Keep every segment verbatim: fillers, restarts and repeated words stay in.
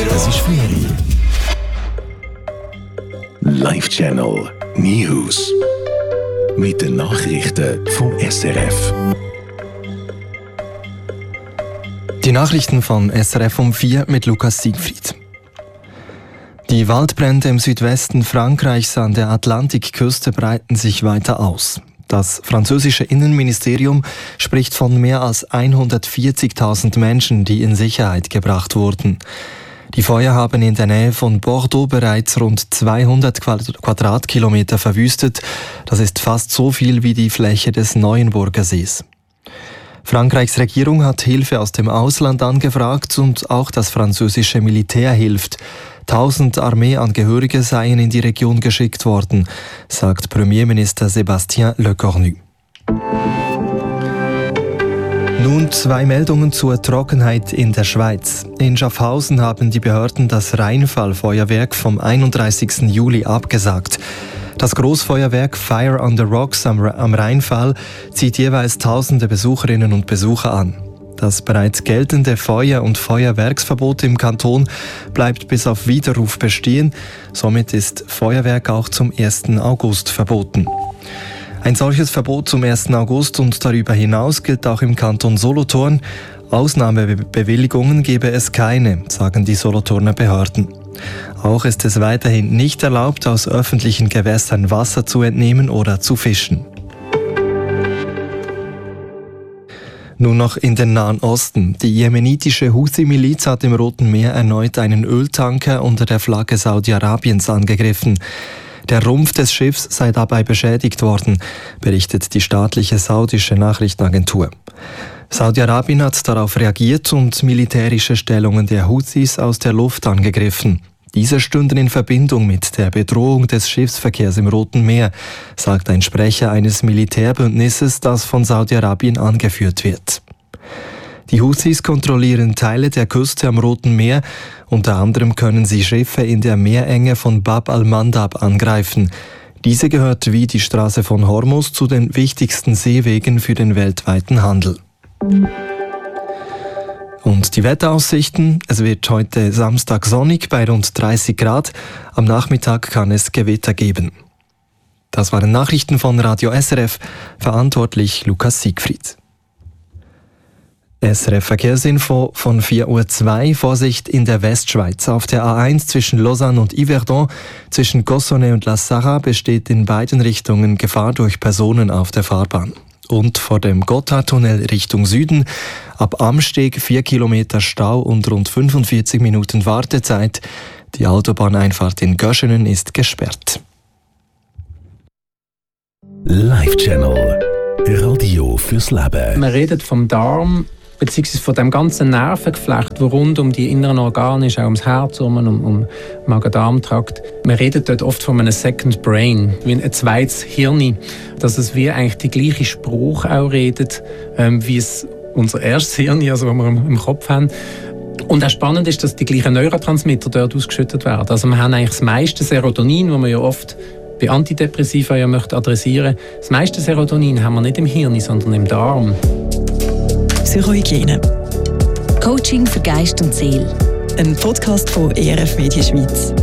Es ist Ferien. Live Channel News. Mit den Nachrichten vom S R F. Die Nachrichten von S R F um vier mit Lukas Siegfried. Die Waldbrände im Südwesten Frankreichs an der Atlantikküste breiten sich weiter aus. Das französische Innenministerium spricht von mehr als hundertvierzigtausend Menschen, die in Sicherheit gebracht wurden. Die Feuer haben in der Nähe von Bordeaux bereits rund zweihundert Quadratkilometer verwüstet. Das ist fast so viel wie die Fläche des Neuenburger Sees. Frankreichs Regierung hat Hilfe aus dem Ausland angefragt und auch das französische Militär hilft. Tausend Armeeangehörige seien in die Region geschickt worden, sagt Premierminister Sébastien Lecornu. Nun zwei Meldungen zur Trockenheit in der Schweiz. In Schaffhausen haben die Behörden das Rheinfallfeuerwerk vom einunddreißigsten Juli abgesagt. Das Großfeuerwerk Fire on the Rocks am, am Rheinfall zieht jeweils tausende Besucherinnen und Besucher an. Das bereits geltende Feuer- und Feuerwerksverbot im Kanton bleibt bis auf Widerruf bestehen. Somit ist Feuerwerk auch zum ersten August verboten. Ein solches Verbot zum ersten August und darüber hinaus gilt auch im Kanton Solothurn. Ausnahmebewilligungen gebe es keine, sagen die Solothurner Behörden. Auch ist es weiterhin nicht erlaubt, aus öffentlichen Gewässern Wasser zu entnehmen oder zu fischen. Nun noch in den Nahen Osten. Die jemenitische Houthi-Miliz hat im Roten Meer erneut einen Öltanker unter der Flagge Saudi-Arabiens angegriffen. Der Rumpf des Schiffs sei dabei beschädigt worden, berichtet die staatliche saudische Nachrichtenagentur. Saudi-Arabien hat darauf reagiert und militärische Stellungen der Houthis aus der Luft angegriffen. Diese stünden in Verbindung mit der Bedrohung des Schiffsverkehrs im Roten Meer, sagt ein Sprecher eines Militärbündnisses, das von Saudi-Arabien angeführt wird. Die Houthis kontrollieren Teile der Küste am Roten Meer. Unter anderem können sie Schiffe in der Meerenge von Bab al-Mandab angreifen. Diese gehört wie die Straße von Hormuz zu den wichtigsten Seewegen für den weltweiten Handel. Und die Wetteraussichten: Es wird heute Samstag sonnig bei rund dreißig Grad. Am Nachmittag kann es Gewitter geben. Das waren Nachrichten von Radio S R F. Verantwortlich Lukas Siegfried. S R F Verkehrsinfo von vier Uhr zwei. Vorsicht in der Westschweiz. Auf der A eins zwischen Lausanne und Yverdon, zwischen Cossonay und La Sarra besteht in beiden Richtungen Gefahr durch Personen auf der Fahrbahn. Und vor dem Gotthardtunnel Richtung Süden, ab Amsteg vier Kilometer Stau und rund fünfundvierzig Minuten Wartezeit. Die Autobahneinfahrt in Göschenen ist gesperrt. Live Channel Radio fürs Leben. Man redet vom Darm bzw. von dem ganzen Nervengeflecht, das rund um die inneren Organe ist, auch ums Herz, um, um, um Magen-Darm-Trakt. Man redet dort oft von einem Second Brain, wie ein zweites Hirn, dass es wie eigentlich die gleiche Sprache auch redet, ähm, wie es unser erstes Hirn, also was wir im, im Kopf haben. Und auch spannend ist, dass die gleichen Neurotransmitter dort ausgeschüttet werden. Also wir haben eigentlich das meiste Serotonin, das man ja oft bei Antidepressiva ja möchte adressieren. Das meiste Serotonin haben wir nicht im Hirn, sondern im Darm. Psychohygiene. Coaching für Geist und Seele. Ein Podcast von E R F Media Schweiz.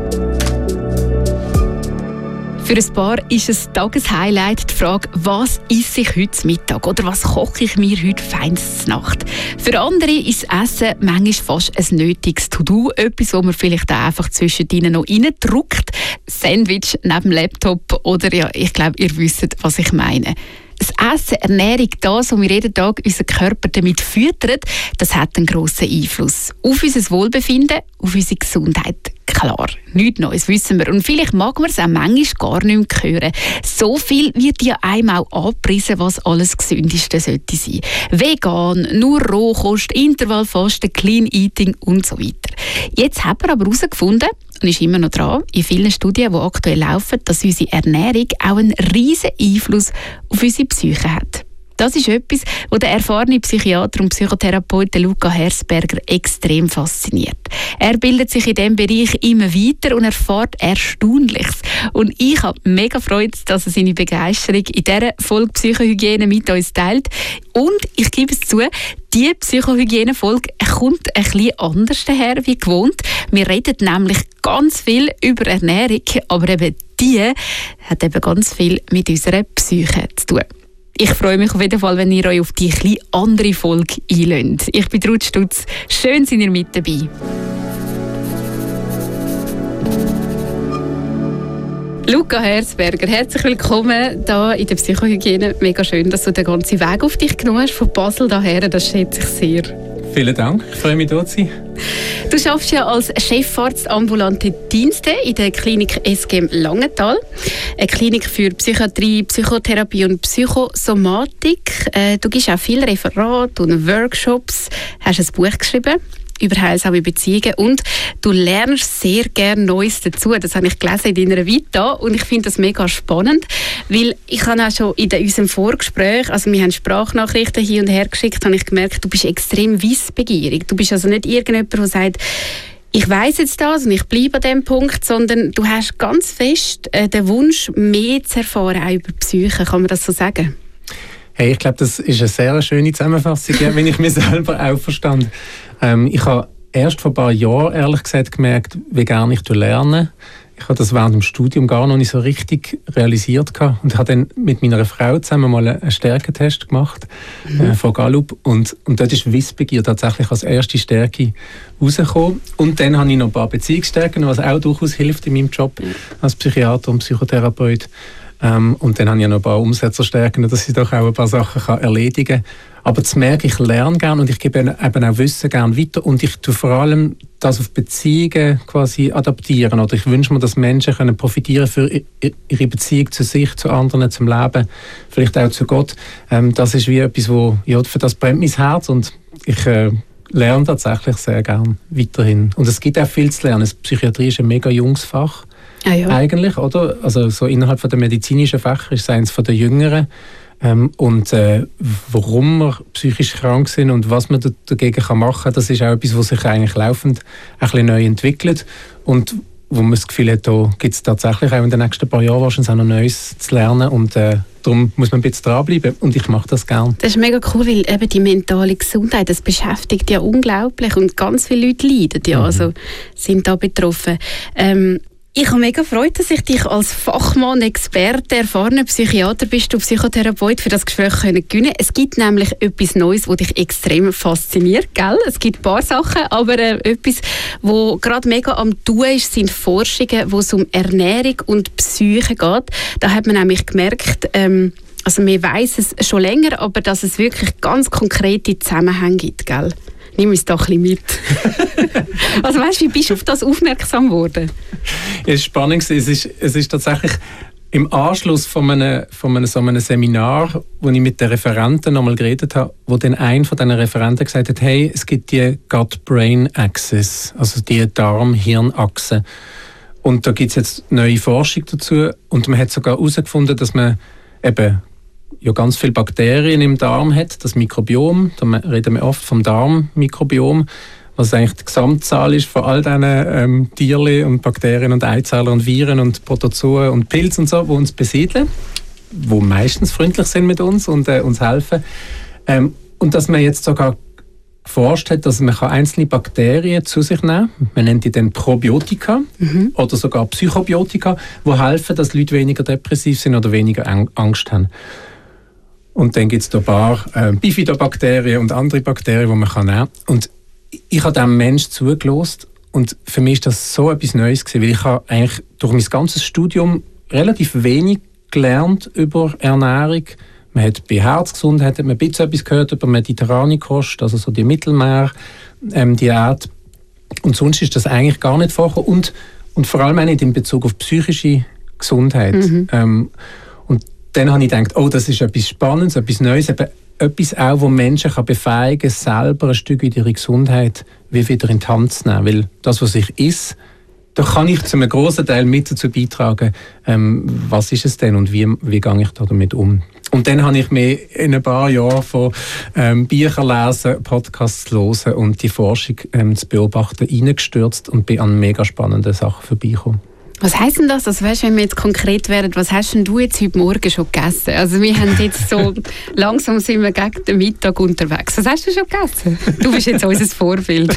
Für ein paar ist es Tageshighlight die Frage, was esse ich heute Mittag oder was koche ich mir heute feins zur Nacht. Für andere ist das Essen manchmal fast ein nötiges To-Do, etwas, wo man vielleicht auch einfach zwischendrin noch reindrückt. Sandwich neben dem Laptop oder ja, ich glaube, ihr wisst, was ich meine. Das Essen, Ernährung, das, was wir jeden Tag unseren Körper damit füttern, das hat einen grossen Einfluss auf unser Wohlbefinden, auf unsere Gesundheit. Klar, nichts Neues, wissen wir. Und vielleicht mag man es auch manchmal gar nicht mehr hören. So viel wird ja einmal angepriesen, was alles Gesündeste sollte sein. Vegan, nur Rohkost, Intervallfasten, Clean Eating und so weiter. Jetzt hat man aber herausgefunden, und ist immer noch dran, in vielen Studien, die aktuell laufen, dass unsere Ernährung auch einen riesen Einfluss auf unsere Psyche hat. Das ist etwas, was der erfahrene Psychiater und Psychotherapeut Luca Herzberger extrem fasziniert. Er bildet sich in diesem Bereich immer weiter und erfährt Erstaunliches. Und ich habe mega Freude, dass er seine Begeisterung in dieser Folge Psychohygiene mit uns teilt. Und ich gebe es zu, die Psychohygiene-Folge kommt ein bisschen anders daher wie gewohnt. Wir reden nämlich ganz viel über Ernährung, aber eben die hat eben ganz viel mit unserer Psyche zu tun. Ich freue mich auf jeden Fall, wenn ihr euch auf die etwas andere Folge einlöst. Ich bin Ruth Stutz. Schön, seid ihr mit dabei. Luca Herzberger, herzlich willkommen hier in der Psychohygiene. Mega schön, dass du den ganzen Weg auf dich genommen hast, von Basel daher. Das schätze ich sehr. Vielen Dank, ich freue mich, hier zu sein. Du arbeitest ja als Chefarzt ambulante Dienste in der Klinik S G M Langenthal. Eine Klinik für Psychiatrie, Psychotherapie und Psychosomatik. Du gibst auch viele Referate und Workshops, hast ein Buch geschrieben über heilsame Beziehungen und du lernst sehr gerne Neues dazu. Das habe ich gelesen in deiner Vita und ich finde das mega spannend, weil ich habe auch schon in unserem Vorgespräch, also wir haben Sprachnachrichten hin und her geschickt, habe ich gemerkt, du bist extrem wissbegierig. Du bist also nicht irgendjemand, der sagt, ich weiss jetzt das und ich bleibe an diesem Punkt, sondern du hast ganz fest äh, den Wunsch, mehr zu erfahren, auch über Psyche. Kann man das so sagen? Hey, ich glaube, das ist eine sehr schöne Zusammenfassung, wenn ich mich selber auch verstand. Ähm, ich habe erst vor ein paar Jahren, ehrlich gesagt, gemerkt, wie gerne ich lerne. Ich habe das während dem Studium gar noch nicht so richtig realisiert gehabt und habe dann mit meiner Frau zusammen mal einen Stärkentest gemacht, mhm. äh, von Gallup. Und, und dort ist Wissbegier tatsächlich als erste Stärke rausgekommen. Und dann habe ich noch ein paar Beziehungsstärken, was auch durchaus hilft in meinem Job mhm. als Psychiater und Psychotherapeut. Ähm, und dann habe ich noch ein paar Umsetzerstärken, dass ich doch auch ein paar Sachen kann erledigen kann. Aber zu merken, ich lerne gerne und ich gebe eben auch Wissen gerne weiter und ich tue vor allem das auf Beziehungen quasi adaptieren. Oder ich wünsche mir, dass Menschen können profitieren für ihre Beziehung zu sich, zu anderen, zum Leben, vielleicht auch zu Gott. Ähm, das ist wie etwas, wo, ja, für das brennt mein Herz und ich äh, lerne tatsächlich sehr gerne weiterhin. Und es gibt auch viel zu lernen. Psychiatrie ist ein mega junges Fach. Ah, ja. Eigentlich, oder? Also so innerhalb von der medizinischen Fächer ist es eines von der Jüngeren. Ähm, und äh, warum wir psychisch krank sind und was man dagegen kann machen kann, das ist auch etwas, was sich eigentlich laufend ein bisschen neu entwickelt und wo man das Gefühl hat, da gibt es tatsächlich auch in den nächsten paar Jahren wahrscheinlich auch noch Neues zu lernen und äh, darum muss man ein bisschen dranbleiben und ich mache das gerne. Das ist mega cool, weil eben die mentale Gesundheit, das beschäftigt ja unglaublich und ganz viele Leute leiden ja, mhm. also sind da betroffen. Ähm, Ich habe mega Freude, dass ich dich als Fachmann, Experte, erfahrener Psychiater bist du Psychotherapeut für das Gespräch können gewinnen. Es gibt nämlich etwas Neues, das dich extrem fasziniert, gell? Es gibt ein paar Sachen, aber äh, etwas, was gerade mega am Tun ist, sind Forschungen, wo es um Ernährung und Psyche geht. Da hat man nämlich gemerkt, ähm, also man weiss es schon länger, aber dass es wirklich ganz konkrete Zusammenhänge gibt, gell? Nimm uns doch ein bisschen mit. Also weißt, wie bist du auf das aufmerksam geworden? Ja, es ist spannend. Es ist, es ist tatsächlich im Anschluss von einem, von einem, so einem Seminar, wo ich mit den Referenten nochmal geredet habe, wo dann ein von diesen Referenten gesagt hat, hey, es gibt die Gut-Brain-Axis, also die Darm-Hirn-Achse. Und da gibt es jetzt neue Forschung dazu und man hat sogar herausgefunden, dass man eben ja ganz viele Bakterien im Darm hat, das Mikrobiom, da reden wir oft vom Darmmikrobiom, was eigentlich die Gesamtzahl ist von all diesen ähm, Tierchen und Bakterien und Eizellen und Viren und Protozoen und Pilze und so, die uns besiedeln, die meistens freundlich sind mit uns und äh, uns helfen. Ähm, und dass man jetzt sogar geforscht hat, dass man einzelne Bakterien zu sich nehmen kann. Man nennt die dann Probiotika mhm. oder sogar Psychobiotika, die helfen, dass Leute weniger depressiv sind oder weniger Angst haben. Und dann gibt es da ein paar äh, Bifidobakterien und andere Bakterien, die man kann nehmen kann. Und ich habe diesem Menschen zugelassen und für mich war das so etwas Neues gewesen, weil ich habe eigentlich durch mein ganzes Studium relativ wenig gelernt über Ernährung. Man hat bei Herzgesundheit hat man ein bisschen etwas gehört über mediterrane Kost, also so die Mittelmeer-Diät. Ähm, und sonst ist das eigentlich gar nicht vorgekommen. Und, und vor allem auch nicht in Bezug auf psychische Gesundheit. Mhm. Ähm, und dann habe ich gedacht, oh, das ist etwas Spannendes, etwas Neues, eben etwas auch, wo Menschen kann befähigen, selber ein Stück in ihre Gesundheit wie wieder in die Hand zu nehmen. Weil das, was ich esse, da kann ich zu einem grossen Teil mit dazu beitragen, ähm, was ist es denn und wie, wie gehe ich da damit um. Und dann habe ich mich in ein paar Jahren von ähm, Büchern lesen, Podcasts hören und die Forschung ähm, zu beobachten reingestürzt und bin an mega spannenden Sachen vorbeigekommen. Was heisst denn das? Also weißt, wenn wir jetzt konkret werden, was hast denn du jetzt heute Morgen schon gegessen? Also wir haben jetzt so, langsam sind wir gegen den Mittag unterwegs. Was hast du schon gegessen? Du bist jetzt unser Vorbild.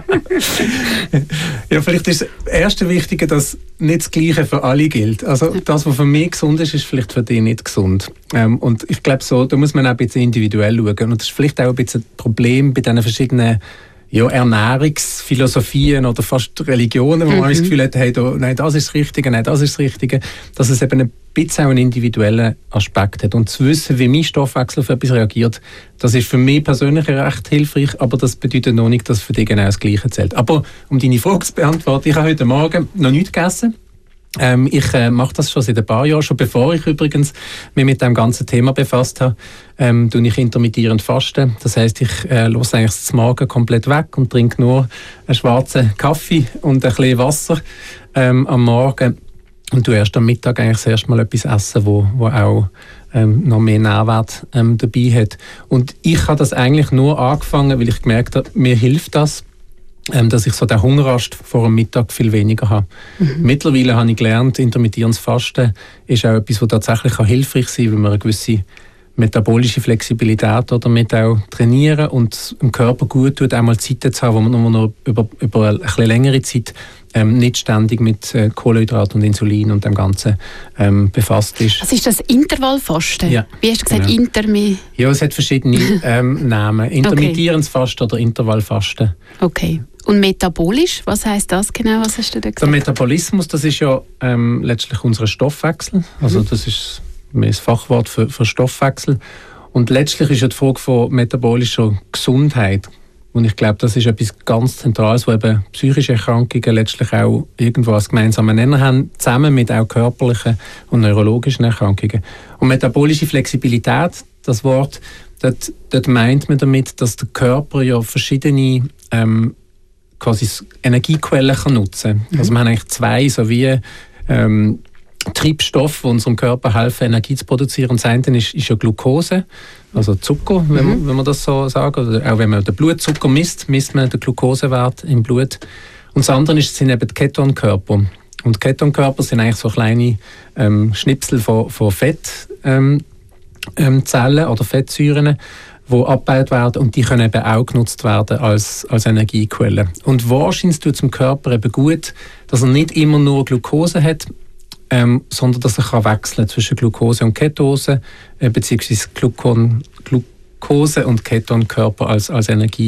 Ja, vielleicht ist das erste Wichtige, dass nicht das Gleiche für alle gilt. Also das, was für mich gesund ist, ist vielleicht für dich nicht gesund. Ähm, und ich glaube so, da muss man auch ein bisschen individuell schauen. Und das ist vielleicht auch ein bisschen ein Problem bei diesen verschiedenen ja, Ernährungsphilosophien oder fast Religionen, wo man mhm. das Gefühl hat, hey, da, nein, das ist das Richtige, nein, das ist das Richtige, dass es eben ein bisschen auch einen individuellen Aspekt hat. Und zu wissen, wie mein Stoffwechsel auf etwas reagiert, das ist für mich persönlich recht hilfreich, aber das bedeutet noch nicht, dass für dich genau das Gleiche zählt. Aber um deine Frage zu beantworten, ich habe heute Morgen noch nichts gegessen. Ähm, ich äh, mache das schon seit ein paar Jahren, schon bevor ich übrigens mich mit dem ganzen Thema befasst habe, ähm, tue ich intermittierend fasten. Das heisst, ich äh, lasse eigentlich das Morgen komplett weg und trinke nur einen schwarzen Kaffee und ein bisschen Wasser ähm, am Morgen und tue erst am Mittag eigentlich das erste Mal etwas essen, wo, wo auch ähm, noch mehr Nährwert ähm, dabei hat. Und ich habe das eigentlich nur angefangen, weil ich gemerkt habe, mir hilft das, Ähm, dass ich so den Hungerast vor dem Mittag viel weniger habe. Mhm. Mittlerweile habe ich gelernt, intermittierendes Fasten ist auch etwas, das tatsächlich auch hilfreich sein kann, weil man eine gewisse metabolische Flexibilität damit auch trainieren und dem Körper gut tut, einmal Zeiten zu haben, wo man nur noch über, über eine etwas längere Zeit ähm, nicht ständig mit äh, Kohlenhydrat und Insulin und dem Ganzen ähm, befasst ist. Was ist das Intervallfasten? Ja, wie hast du gesagt, genau. Intermi? Ja, es hat verschiedene ähm, Namen. Intermittierendes okay. Fasten oder Intervallfasten. Okay. Und metabolisch, was heisst das genau? Was hast du da gesagt? Der Metabolismus, das ist ja ähm, letztlich unser Stoffwechsel. Also das ist das Fachwort für, für Stoffwechsel. Und letztlich ist ja die Frage von metabolischer Gesundheit. Und ich glaube, das ist etwas ganz Zentrales, wo eben psychische Erkrankungen letztlich auch irgendwo als gemeinsamen Nenner haben, zusammen mit auch körperlichen und neurologischen Erkrankungen. Und metabolische Flexibilität, das Wort, dort, dort meint man damit, dass der Körper ja verschiedene ähm, quasi Energiequellen kann nutzen kann. Mhm. Also wir haben eigentlich zwei so wie ähm, Triebstoffe, die unserem Körper helfen, Energie zu produzieren. Das eine ist, ist ja Glucose, also Zucker, mhm. wenn, man, wenn man das so sagt. Oder auch wenn man den Blutzucker misst, misst man den Glukosewert im Blut. Und das andere ist, sind eben die Ketonkörper. Und Ketonkörper sind eigentlich so kleine ähm, Schnipsel von, von Fettzellen ähm, ähm, oder Fettsäuren, die abgebaut werden und die können eben auch genutzt werden als, als Energiequelle. Und wahrscheinlich tut es dem Körper eben gut, dass er nicht immer nur Glucose hat, ähm, sondern dass er kann wechseln zwischen Glucose und Ketose, äh, beziehungsweise Glukon, Glucose und Ketonkörper als, als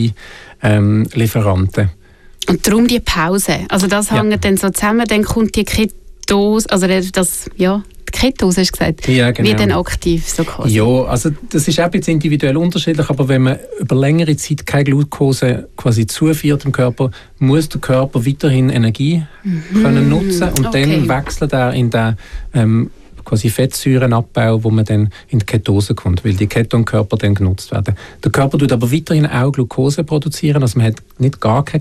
Energielieferanten. Ähm, und darum die Pause, also das hängt ja. dann so zusammen, dann kommt die Ketose, also das, ja, die Ketose, hast du gesagt, ja, genau. wird dann aktiv so quasi. Ja, also das ist auch ein bisschen individuell unterschiedlich, aber wenn man über längere Zeit keine Glucose quasi zuführt im Körper, muss der Körper weiterhin Energie mhm. können nutzen und okay. dann wechselt er in den ähm, quasi Fettsäurenabbau, wo man dann in die Ketose kommt, weil die Ketonkörper dann genutzt werden. Der Körper tut aber weiterhin auch Glucose produzieren, also man hat nicht gar keine